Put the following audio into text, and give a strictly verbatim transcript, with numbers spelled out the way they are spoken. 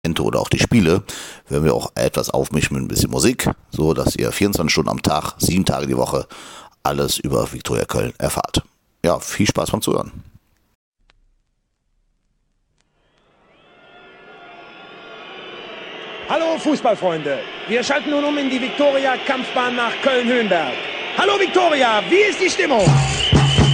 oder auch die Spiele, werden wir auch etwas aufmischen mit ein bisschen Musik, so dass ihr vierundzwanzig Stunden am Tag, sieben Tage die Woche alles über Viktoria Köln erfahrt. Ja, viel Spaß beim Zuhören. Hallo Fußballfreunde, wir schalten nun um in die Viktoria Kampfbahn nach Köln-Höhenberg. Hallo Viktoria, wie ist die Stimmung?